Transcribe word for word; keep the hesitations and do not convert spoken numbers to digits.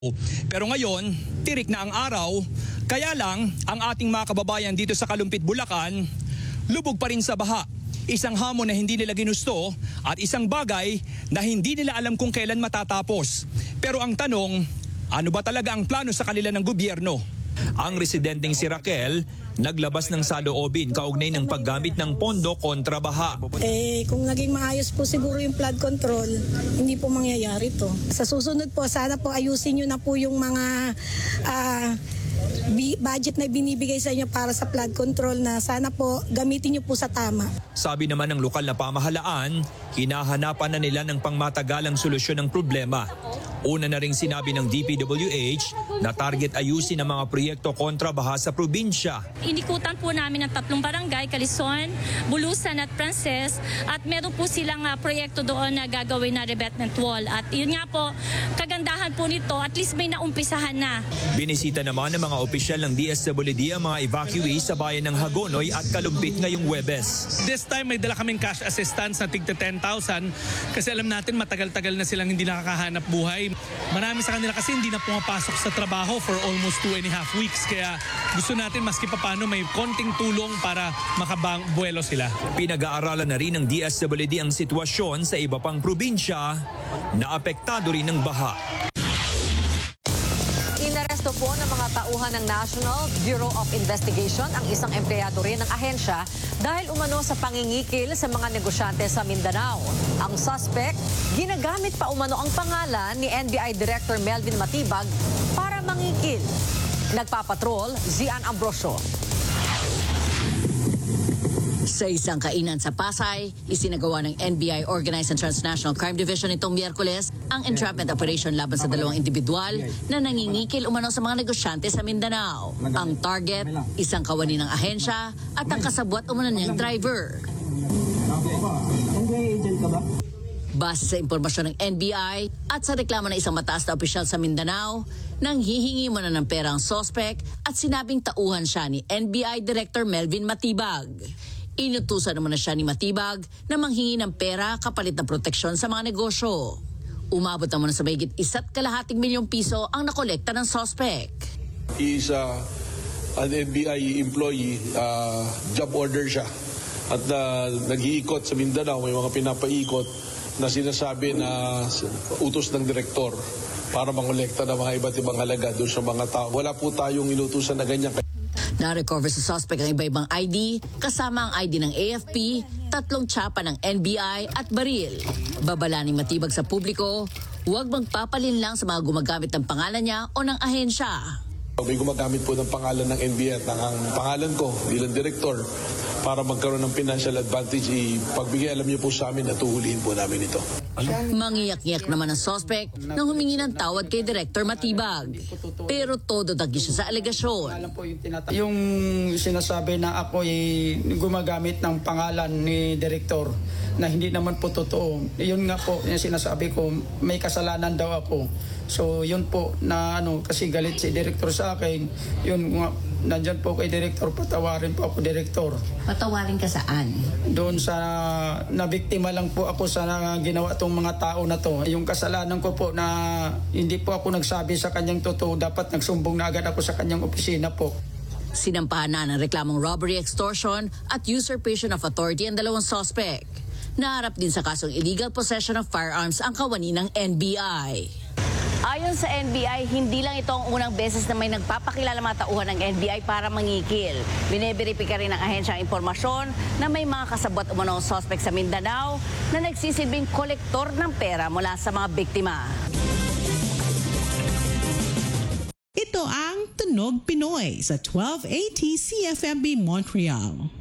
Pero ngayon, tirik na ang araw, kaya lang ang ating mga kababayan dito sa Kalumpit, Bulacan, lubog pa rin sa baha. Isang hamon na hindi nila ginusto at isang bagay na hindi nila alam kung kailan matatapos. Pero ang tanong, ano ba talaga ang plano sa kanila ng gobyerno? Ang residenteng si Raquel naglabas ng saloobin kaugnay ng paggamit ng pondo kontra baha. Eh, kung naging maayos po siguro yung flood control, hindi po mangyayari to. Sa susunod po, sana po ayusin nyo na po yung mga uh, budget na binibigay sa inyo para sa flood control na sana po gamitin nyo po sa tama. Sabi naman ng lokal na pamahalaan, hinahanapan na nila ng pangmatagalang solusyon ng problema. Una na ring sinabi ng D P W H na target ayusin ang mga proyekto kontra baha sa probinsya. Inikutan po namin ang tatlong barangay, Calison, Bulusan at Frances, at meron po silang uh, proyekto doon na gagawin na revetment wall. At yun nga po, kagandahan po nito, at least may naumpisahan na. Binisita naman ng mga opisyal ng D S W D ang mga evacuees sa bayan ng Hagonoy at Kalumpit ngayong Huwebes. This time may dala kaming cash assistance na tigta ten thousand kasi alam natin matagal-tagal na silang hindi nakakahanap buhay. Marami sa kanila kasi hindi na pumapasok sa trabaho for almost two and a half weeks. Kaya gusto natin maski papano may konting tulong para makabuelo sila. Pinag-aaralan na rin ng D S W D ang sitwasyon sa iba pang probinsya na apektado rin ng baha. Inaresto po ng mga tauhan ng National Bureau of Investigation ang isang empleyado rin ng ahensya dahil umano sa pangingikil sa mga negosyante sa Mindanao. Ang suspect, ginagamit pa umano ang pangalan ni N B I Director Melvin Matibag para mangikil. Nagpapatrol, Zian Ambrosio. Sa isang kainan sa Pasay, isinagawa ng N B I Organized and Transnational Crime Division itong Miyerkules ang entrapment operation laban sa dalawang individual na nangingikil umano sa mga negosyante sa Mindanao. Ang target, isang kawani ng ahensya at ang kasabwat umano niyang driver. Base sa impormasyon ng N B I at sa reklamo ng isang mataas na opisyal sa Mindanao, nang hihingi mo na ng pera ang sospek at sinabing tauhan siya ni N B I Director Melvin Matibag. Inutusan naman na siya ni Matibag na manghingi ng pera kapalit ng proteksyon sa mga negosyo. Umabot naman sa mahigit isa't kalahating milyong piso ang nakolekta ng sospek. He is uh, an N B I employee, uh, job order siya. At uh, nag-iikot sa Mindanao, may mga pinapaikot na sinasabi na utos ng direktor para mangolekta ng mga iba't ibang halaga doon sa mga tao. Wala po tayong inutusan na ganyan. Na-recover sa suspect ang iba-ibang I D, kasama ang I D ng A F P, tatlong tsapa ng N B I at baril. Babala ni Matibag sa publiko, huwag magpapalin lang sa mga gumagamit ng pangalan niya o ng ahensya. May gumagamit po ng pangalan ng N B I at ang pangalan ko bilang direktor para magkaroon ng financial advantage, ipagbigay alam niyo po sa amin at tuhulihin po namin ito. Mangiyak-iyak naman ang suspect nang humingi ng tawad kay Director Matibag. Pero todo dagli siya sa alegasyon. Yung sinasabi na ako ay gumagamit ng pangalan ni Director na hindi naman po totoo. Yun nga po yung sinasabi ko, may kasalanan daw ako. So yun po na ano, kasi galit si Director sa akin, yun nga, nandyan po kay Director, patawarin po ako Director. Patawarin ka saan? Doon sa nabiktima lang po ako sa ginawa tong mga tao na to. Yung kasalanan ko po na hindi po ako nagsabi sa kanyang totoo, dapat nagsumbong na agad ako sa kanyang opisina po. Sinampahan na ng reklamong robbery, extortion at usurpation of authority ang dalawang suspect. Naharap din sa kasong illegal possession of firearms ang kawani ng N B I. Ayon sa N B I, hindi lang ito ang unang beses na may nagpapakilala mga tauhan ng N B I para mangikil. Bineberipika rin ng ahensya ang impormasyon na may mga kasabwat umunong suspect sa Mindanao na nagsisilbing kolektor ng pera mula sa mga biktima. Ito ang Tunog Pinoy sa twelve eighty C F M B Montreal.